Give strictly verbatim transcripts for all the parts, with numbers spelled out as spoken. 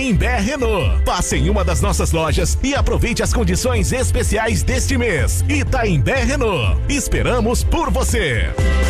Itaimbé Renault. Passe em uma das nossas lojas e aproveite as condições especiais deste mês. Itaimbé Renault. Esperamos por você.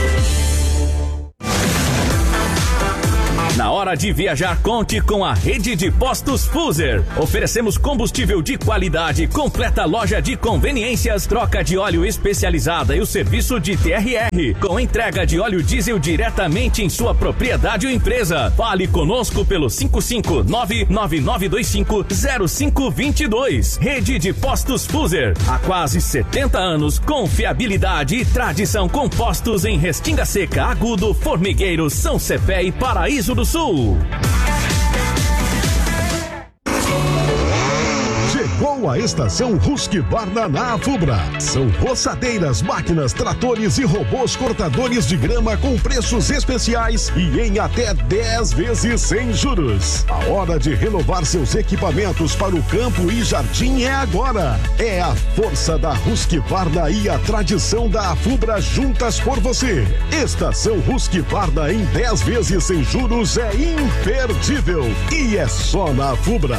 Na hora de viajar, conte com a rede de postos Fuser. Oferecemos combustível de qualidade, completa loja de conveniências, troca de óleo especializada e o serviço de T R R, com entrega de óleo diesel diretamente em sua propriedade ou empresa. Fale conosco pelo cinco cinco nove nove nove dois cinco zero cinco dois dois. Rede de postos Fuser. Há quase setenta anos, confiabilidade e tradição com postos em Restinga Seca, Agudo, Formigueiro, São Cepé e Paraíso do Sul. Chegou a estação Husqvarna na Afubra. São roçadeiras, máquinas, tratores e robôs cortadores de grama com preços especiais e em até dez vezes sem juros. A hora de renovar seus equipamentos para o campo e jardim é agora. É a força da Husqvarna e a tradição da Afubra juntas por você. Estação Husqvarna em dez vezes sem juros é imperdível e é só na Afubra.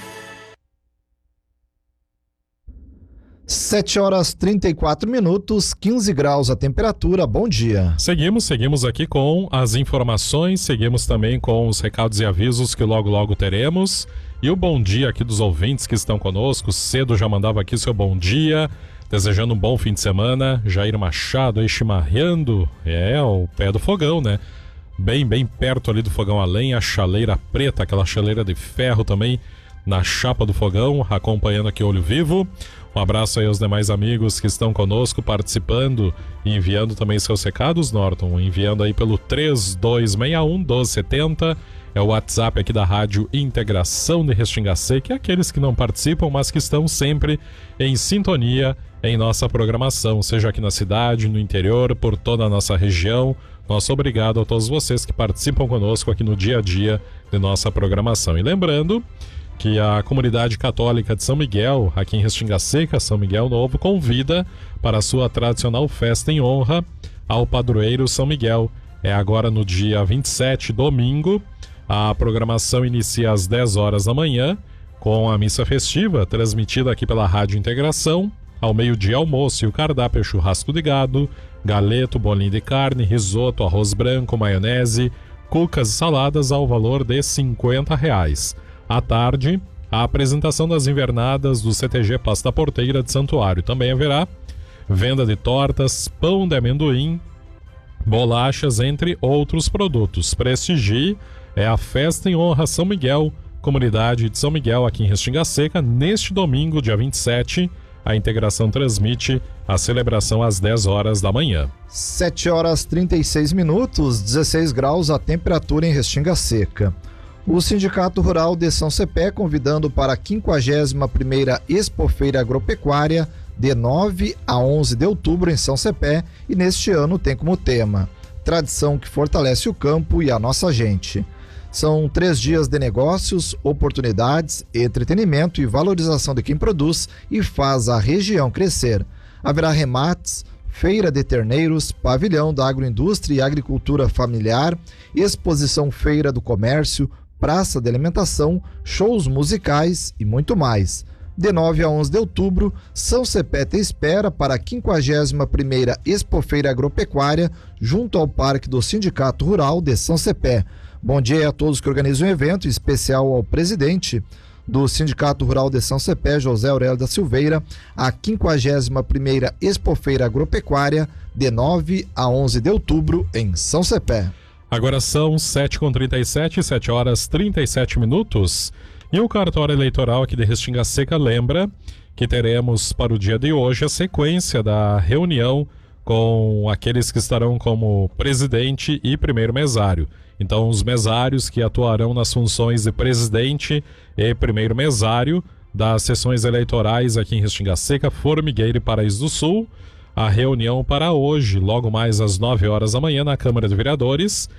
sete horas trinta e quatro minutos, quinze graus a temperatura. Bom dia. Seguimos, seguimos aqui com as informações, seguimos também com os recados e avisos que logo logo teremos. E o bom dia aqui dos ouvintes que estão conosco. Cedo já mandava aqui seu bom dia, desejando um bom fim de semana. Jair Machado aí chimarreando, é, o pé do fogão, né? Bem, bem perto ali do fogão a lenha, a chaleira preta, aquela chaleira de ferro também na chapa do fogão, acompanhando aqui Olho Vivo. Um abraço aí aos demais amigos que estão conosco, participando e enviando também seus recados, Norton, enviando aí pelo três dois seis um, um dois sete zero, é o WhatsApp aqui da Rádio Integração de Restinga Seca, e aqueles que não participam, mas que estão sempre em sintonia em nossa programação, seja aqui na cidade, no interior, por toda a nossa região. Nosso obrigado a todos vocês que participam conosco aqui no dia a dia de nossa programação. E lembrando que a comunidade católica de São Miguel, aqui em Restinga Seca, São Miguel Novo, convida para a sua tradicional festa em honra ao padroeiro São Miguel. É agora no dia vinte e sete, domingo. A programação inicia às dez horas da manhã, com a missa festiva, transmitida aqui pela Rádio Integração. Ao meio-dia, almoço e o cardápio é churrasco de gado, galeto, bolinho de carne, risoto, arroz branco, maionese, cucas e saladas ao valor de cinquenta reais. À tarde, a apresentação das invernadas do C T G Pasta Porteira de Santuário. Também haverá venda de tortas, pão de amendoim, bolachas, entre outros produtos. Prestigie, é a festa em honra São Miguel, comunidade de São Miguel, aqui em Restinga Seca. Neste domingo, dia vinte e sete, a Integração transmite a celebração às dez horas da manhã. sete horas trinta e seis minutos, dezesseis graus a temperatura em Restinga Seca. O Sindicato Rural de São Cepé convidando para a quinquagésima primeira Expofeira Agropecuária de nove a onze de outubro em São Cepé, e neste ano tem como tema Tradição que fortalece o campo e a nossa gente. São três dias de negócios, oportunidades, entretenimento e valorização de quem produz e faz a região crescer. Haverá remates, feira de terneiros, pavilhão da agroindústria e agricultura familiar, exposição feira do comércio, praça de alimentação, shows musicais e muito mais. De nove a onze de outubro, São Cepé te espera para a quinquagésima primeira Expofeira Agropecuária, junto ao Parque do Sindicato Rural de São Cepé. Bom dia a todos que organizam o evento, em especial ao presidente do Sindicato Rural de São Cepé, José Aurélio da Silveira. A quinquagésima primeira Expofeira Agropecuária, de nove a onze de outubro, em São Cepé. Agora são sete e trinta e sete, sete horas e trinta e sete minutos. E o cartório eleitoral aqui de Restinga Seca lembra que teremos para o dia de hoje a sequência da reunião com aqueles que estarão como presidente e primeiro mesário. Então, os mesários que atuarão nas funções de presidente e primeiro mesário das sessões eleitorais aqui em Restinga Seca, Formigueiro e Paraíso do Sul. A reunião para hoje, logo mais às nove horas da manhã, na Câmara de Vereadores,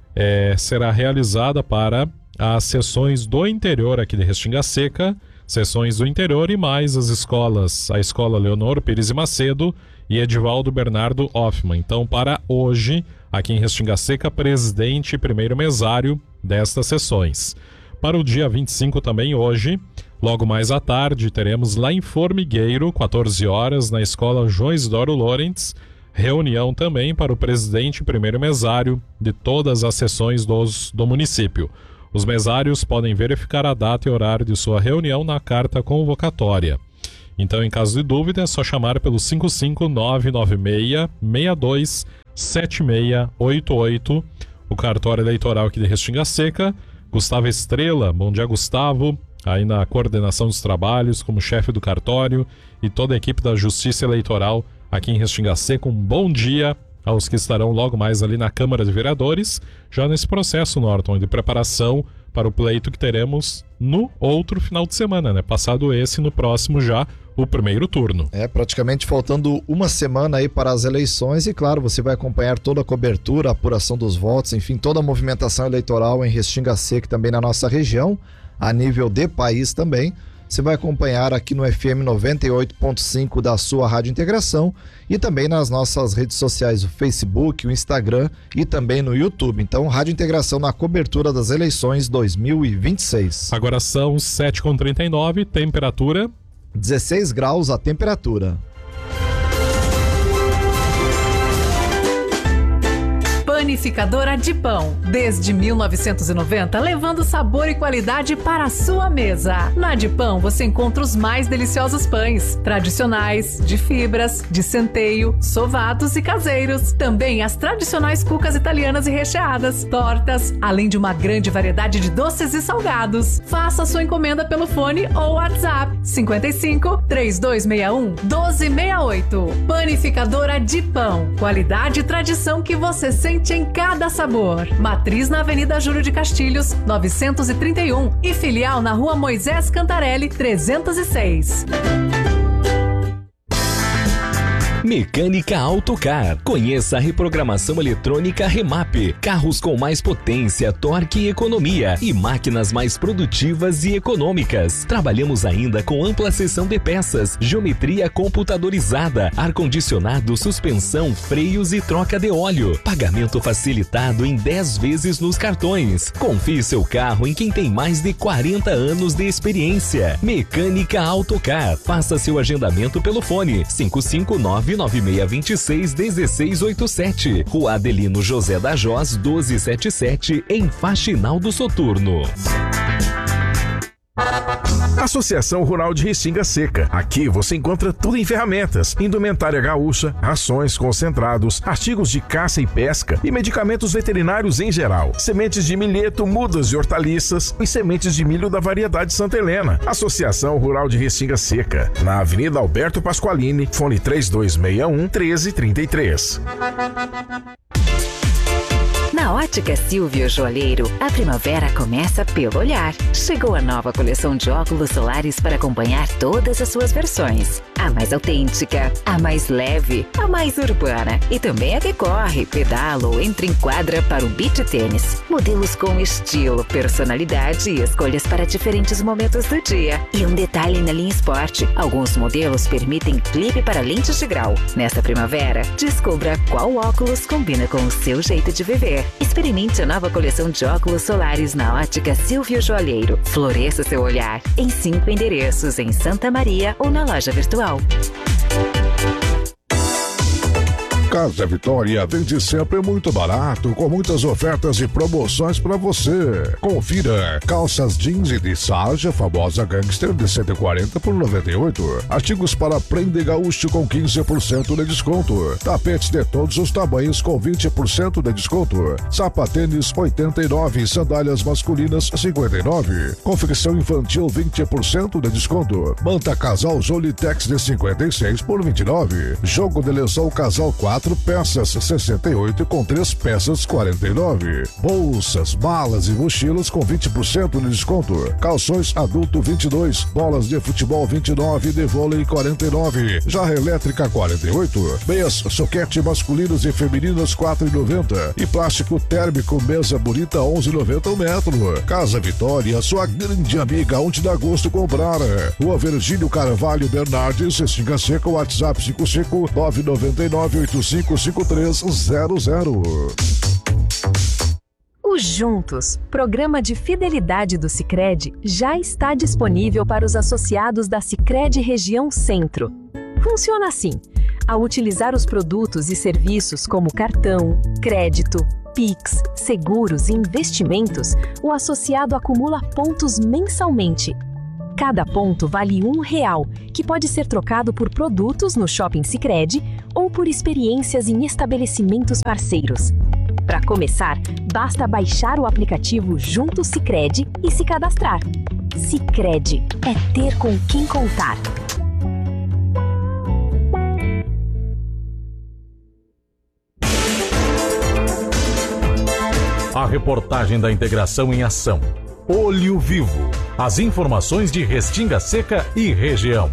é, será realizada para as sessões do interior aqui de Restinga Seca, sessões do interior e mais as escolas, a Escola Leonor Pires e Macedo e Edivaldo Bernardo Hoffmann. Então, para hoje, aqui em Restinga Seca, presidente e primeiro mesário destas sessões. Para o dia vinte e cinco também, hoje, logo mais à tarde, teremos lá em Formigueiro, quatorze horas, na Escola João Isidoro Lorentz, reunião também para o presidente e primeiro mesário de todas as sessões dos, do município. Os mesários podem verificar a data e horário de sua reunião na carta convocatória. Então, em caso de dúvida, é só chamar pelo cinco cinco nove nove seis, seis dois sete seis oito oito, o cartório eleitoral aqui de Restinga Seca. Gustavo Estrela, bom dia, Gustavo, aí na coordenação dos trabalhos, como chefe do cartório, e toda a equipe da Justiça Eleitoral aqui em Restinga Seca. Um bom dia aos que estarão logo mais ali na Câmara de Vereadores, já nesse processo, Norton, de preparação para o pleito que teremos no outro final de semana, né? Passado esse, no próximo já, o primeiro turno. É, praticamente faltando uma semana aí para as eleições e, claro, você vai acompanhar toda a cobertura, a apuração dos votos, enfim, toda a movimentação eleitoral em Restinga Seca e também na nossa região, a nível de país também. Você vai acompanhar aqui no F M noventa e oito ponto cinco da sua Rádio Integração e também nas nossas redes sociais, o Facebook, o Instagram e também no YouTube. Então, Rádio Integração na cobertura das eleições dois mil e vinte e seis. Agora são sete e trinta e nove, temperatura dezesseis graus a temperatura. Panificadora de Pão, desde mil novecentos e noventa, levando sabor e qualidade para a sua mesa. Na de Pão você encontra os mais deliciosos pães, tradicionais, de fibras, de centeio, sovados e caseiros. Também as tradicionais cucas italianas e recheadas, tortas, além de uma grande variedade de doces e salgados. Faça sua encomenda pelo fone ou WhatsApp cinquenta e cinco, trinta e dois sessenta e um, doze sessenta e oito. Panificadora de Pão, qualidade e tradição que você sente em cada sabor. Matriz na Avenida Júlio de Castilhos, novecentos e trinta e um e filial na Rua Moisés Cantarelli, trezentos e seis. Mecânica Autocar. Conheça a reprogramação eletrônica Remap. Carros com mais potência, torque e economia e máquinas mais produtivas e econômicas. Trabalhamos ainda com ampla seção de peças, geometria computadorizada, ar-condicionado, suspensão, freios e troca de óleo. Pagamento facilitado em dez vezes nos cartões. Confie seu carro em quem tem mais de quarenta anos de experiência. Mecânica Autocar. Faça seu agendamento pelo fone cinco cinco nove nove seis dois seis um seis oito sete. Rua Adelino José da Jós, doze setenta e sete, em Faxinal do Soturno. Associação Rural de Restinga Seca. Aqui você encontra tudo em ferramentas, indumentária gaúcha, rações, concentrados, artigos de caça e pesca e medicamentos veterinários em geral. Sementes de milheto, mudas de hortaliças e sementes de milho da variedade Santa Helena. Associação Rural de Restinga Seca. Na Avenida Alberto Pasqualini, fone três dois seis um, treze trinta e três. Na Ótica Silvio Joalheiro, a primavera começa pelo olhar. Chegou a nova coleção de óculos solares para acompanhar todas as suas versões. A mais autêntica, a mais leve, a mais urbana e também a que corre, pedala ou entra em quadra para o beach tênis. Modelos com estilo, personalidade e escolhas para diferentes momentos do dia. E um detalhe na linha esporte, alguns modelos permitem clipe para lentes de grau. Nesta primavera, descubra qual óculos combina com o seu jeito de viver. Experimente a nova coleção de óculos solares na Ótica Silvio Joalheiro. Floresça seu olhar em cinco endereços em Santa Maria ou na loja virtual. Casa Vitória vende sempre muito barato, com muitas ofertas e promoções para você. Confira: calças jeans e de sarja, famosa gangster, de cento e quarenta por noventa e oito. Artigos para prende gaúcho com quinze por cento de desconto. Tapetes de todos os tamanhos com vinte por cento de desconto. Sapatênis oitenta e nove, sandálias masculinas cinquenta e nove. Confecção infantil vinte por cento de desconto. Manta casal Jolitex de cinquenta e seis por vinte e nove. Jogo de lençol casal quatro peças sessenta e oito com três peças quarenta e nove. Bolsas, malas e mochilas com vinte por cento de desconto. Calções adulto vinte e dois, bolas de futebol vinte e nove, de vôlei quarenta e nove, jarra elétrica quarenta e oito, meias soquete masculinos e femininas quatro e noventa e plástico térmico mesa bonita onze e noventa o metro. Casa Vitória, sua grande amiga, onde dá gosto comprar. Rua Virgílio Carvalho Bernardes, Restinga Seca, WhatsApp cinco cinco nove nove nove oito cinco cinco três zero zero. O O Juntos, programa de fidelidade do Sicredi, já está disponível para os associados da Sicredi Região Centro. Funciona assim: ao utilizar os produtos e serviços como cartão, crédito, Pix, seguros e investimentos, o associado acumula pontos mensalmente. Cada ponto vale um real, que pode ser trocado por produtos no Shopping Sicredi ou por experiências em estabelecimentos parceiros. Para começar, basta baixar o aplicativo Junto Sicredi e se cadastrar. Sicredi é ter com quem contar. A reportagem da integração em ação. Olho Vivo. As informações de Restinga Seca e região.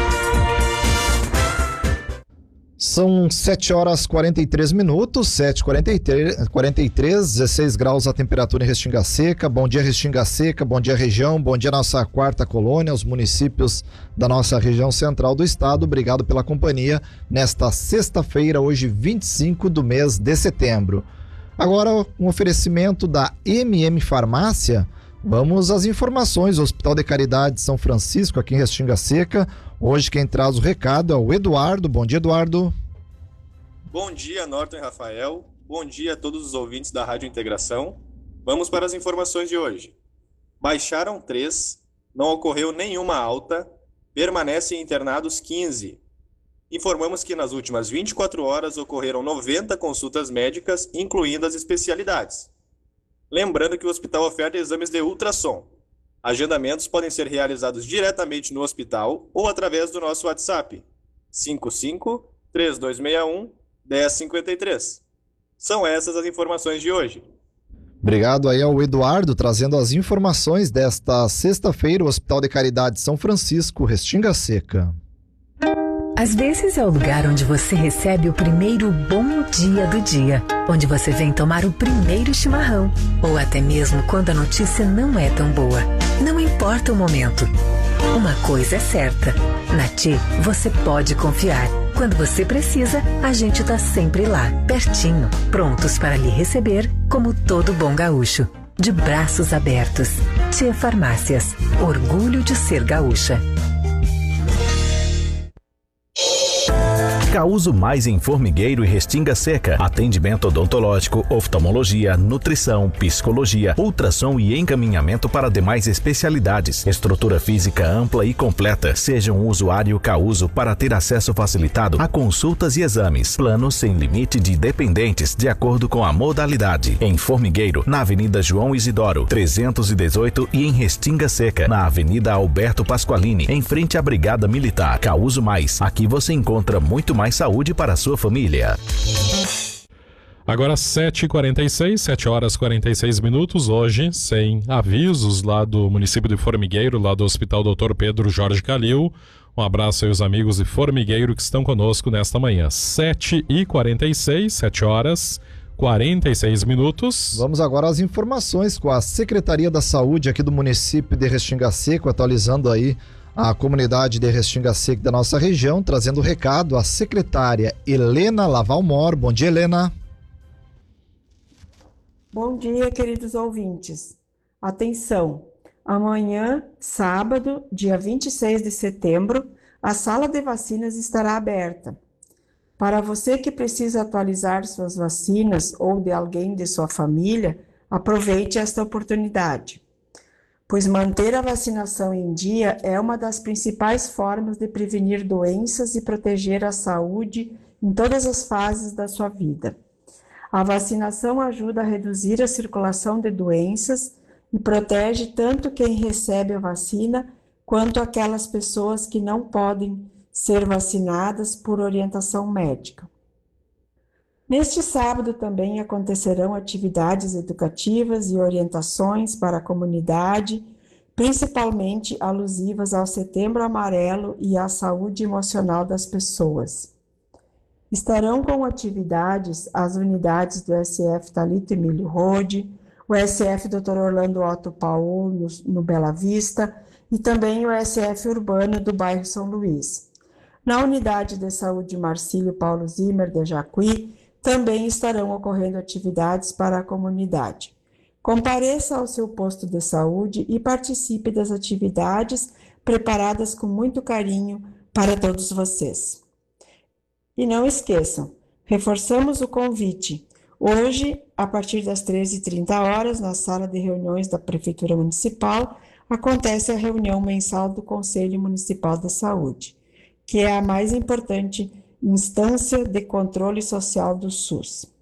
São sete horas e quarenta e três minutos, sete e quarenta e três, dezesseis graus a temperatura em Restinga Seca. Bom dia, Restinga Seca, bom dia, região, bom dia, nossa quarta colônia, os municípios da nossa região central do estado. Obrigado pela companhia nesta sexta-feira, hoje vinte e cinco do mês de setembro. Agora, um oferecimento da M M Farmácia. Vamos às informações. O Hospital de Caridade São Francisco, aqui em Restinga Seca. Hoje quem traz o recado é o Eduardo. Bom dia, Eduardo. Bom dia, Norton e Rafael. Bom dia a todos os ouvintes da Rádio Integração. Vamos para as informações de hoje. Baixaram três, não ocorreu nenhuma alta, permanecem internados quinze. Informamos que nas últimas vinte e quatro horas ocorreram noventa consultas médicas, incluindo as especialidades. Lembrando que o hospital oferta exames de ultrassom. Agendamentos podem ser realizados diretamente no hospital ou através do nosso WhatsApp cinco cinco, três dois seis um, um zero cinco três. São essas as informações de hoje. Obrigado aí ao Eduardo, trazendo as informações desta sexta-feira, o Hospital de Caridade São Francisco, Restinga Seca. Às vezes é o lugar onde você recebe o primeiro bom dia do dia, onde você vem tomar o primeiro chimarrão, ou até mesmo quando a notícia não é tão boa. Não importa o momento. Uma coisa é certa, na T I você pode confiar. Quando você precisa, a gente tá sempre lá, pertinho, prontos para lhe receber como todo bom gaúcho. De braços abertos. T I Farmácias, orgulho de ser gaúcha. Causo Mais em Formigueiro e Restinga Seca. Atendimento odontológico, oftalmologia, nutrição, psicologia, ultrassom e encaminhamento para demais especialidades. Estrutura física ampla e completa. Seja um usuário Causo para ter acesso facilitado a consultas e exames. Plano sem limite de dependentes, de acordo com a modalidade. Em Formigueiro, na Avenida João Isidoro, trezentos e dezoito, e em Restinga Seca, na Avenida Alberto Pasqualini, em frente à Brigada Militar. Causo Mais. Aqui você encontra muito mais mais saúde para a sua família. Agora sete e quarenta e seis, sete horas e quarenta e seis minutos, hoje sem avisos lá do município de Formigueiro, lá do Hospital doutor Pedro Jorge Calil. Um abraço aí aos amigos de Formigueiro que estão conosco nesta manhã. sete e quarenta e seis, sete horas e quarenta e seis minutos. Vamos agora às informações com a Secretaria da Saúde aqui do município de Restinga Seca, atualizando aí a comunidade de Restinga Seca da nossa região, trazendo o recado à secretária Helena Lavalmor. Bom dia, Helena. Bom dia, queridos ouvintes. Atenção, amanhã, sábado, dia vinte e seis de setembro, a sala de vacinas estará aberta. Para você que precisa atualizar suas vacinas ou de alguém de sua família, aproveite esta oportunidade, pois manter a vacinação em dia é uma das principais formas de prevenir doenças e proteger a saúde em todas as fases da sua vida. A vacinação ajuda a reduzir a circulação de doenças e protege tanto quem recebe a vacina quanto aquelas pessoas que não podem ser vacinadas por orientação médica. Neste sábado também acontecerão atividades educativas e orientações para a comunidade, principalmente alusivas ao Setembro Amarelo e à saúde emocional das pessoas. Estarão com atividades as unidades do S F Thalito Emílio Rode, o S F doutor Orlando Otto Paul no, no Bela Vista e também o S F Urbano do bairro São Luís. Na unidade de saúde Marcílio Paulo Zimmer de Jacuí, também estarão ocorrendo atividades para a comunidade. Compareça ao seu posto de saúde e participe das atividades preparadas com muito carinho para todos vocês. E não esqueçam, reforçamos o convite. Hoje, a partir das treze e trinta horas, na sala de reuniões da Prefeitura Municipal, acontece a reunião mensal do Conselho Municipal da Saúde, que é a mais importante instância de controle social do SUS.